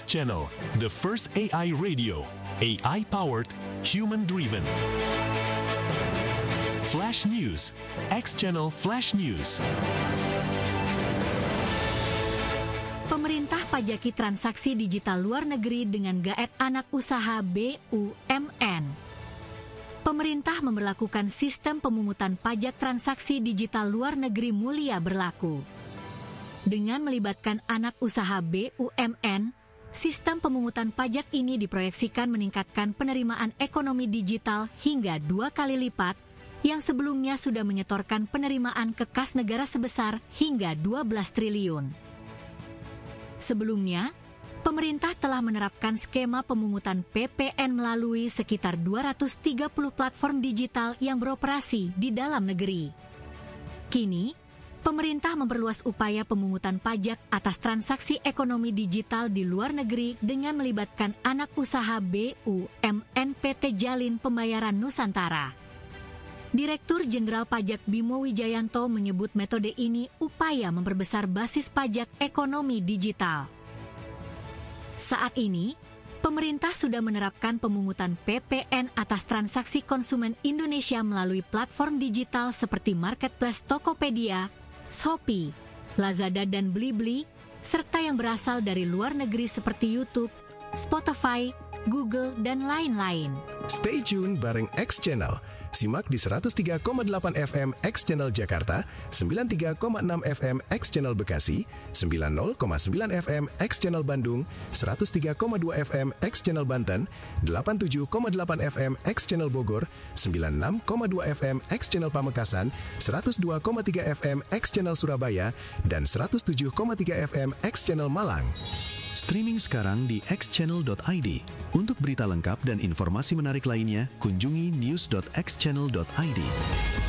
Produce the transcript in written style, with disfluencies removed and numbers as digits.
Channel, the first AI radio, AI-powered, human-driven. Flash News, X Channel Flash News. Pemerintah pajaki transaksi digital luar negeri dengan gaet anak usaha BUMN. Pemerintah memberlakukan sistem pemungutan pajak transaksi digital luar negeri mulia berlaku. Dengan melibatkan anak usaha BUMN, sistem pemungutan pajak ini diproyeksikan meningkatkan penerimaan ekonomi digital hingga 2 kali lipat yang sebelumnya sudah menyetorkan penerimaan ke kas negara sebesar hingga 12 triliun. Sebelumnya, pemerintah telah menerapkan skema pemungutan PPN melalui sekitar 230 platform digital yang beroperasi di dalam negeri. Kini, pemerintah memperluas upaya pemungutan pajak atas transaksi ekonomi digital di luar negeri dengan melibatkan anak usaha BUMN PT Jalin Pembayaran Nusantara. Direktur Jenderal Pajak Bimo Wijayanto menyebut metode ini upaya memperbesar basis pajak ekonomi digital. Saat ini, pemerintah sudah menerapkan pemungutan PPN atas transaksi konsumen Indonesia melalui platform digital seperti Marketplace Tokopedia, Shopee, Lazada dan Blibli, serta yang berasal dari luar negeri seperti YouTube, Spotify, Google, dan lain-lain. Stay tune bareng X Channel. Simak di 103,8 FM X Channel Jakarta, 93,6 FM X Channel Bekasi, 90,9 FM X Channel Bandung, 103,2 FM X Channel Banten, 87,8 FM X Channel Bogor, 96,2 FM X Channel Pamekasan, 102,3 FM X Channel Surabaya, dan 107,3 FM X Channel Malang. Streaming sekarang di xchannel.id. Untuk berita lengkap dan informasi menarik lainnya, kunjungi news.xchannel.id.